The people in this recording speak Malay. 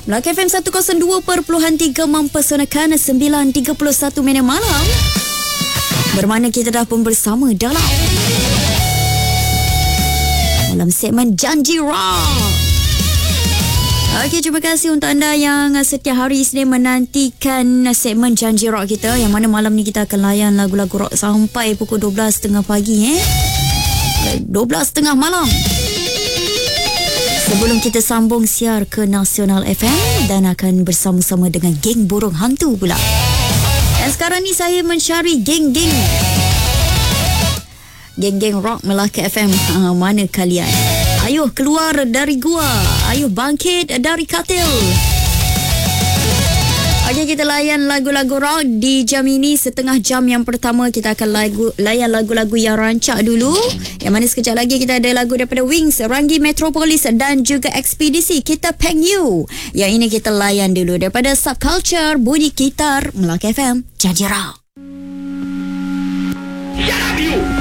Melaka FM 102.3 mempersanakan 9.31 minit malam. Bermakna kita dah pun bersama dalam segmen Janji Rock. Okey, terima kasih untuk anda yang setiap hari Isnin menantikan segmen Janji Rock kita, yang mana malam ni kita akan layan lagu-lagu rock sampai pukul 12.30 pagi 12.30 malam. Sebelum kita sambung siar ke Nasional FM dan akan bersama-sama dengan geng burung hantu pula. Dan sekarang ni saya mencari geng-geng rock Melaka FM. Mana kalian? Ayuh keluar dari gua. Ayuh bangkit dari katil. Okey, kita layan lagu-lagu rock di jam ini. Setengah jam yang pertama kita akan layan lagu-lagu yang rancak dulu. Yang mana sekejap lagi kita ada lagu daripada Wings, Ranggi Metropolis dan juga Ekspedisi Kita Peng You. Yang ini kita layan dulu daripada Subculture, Bunyi Gitar, Melaka FM, Janji Rock. Shut up you!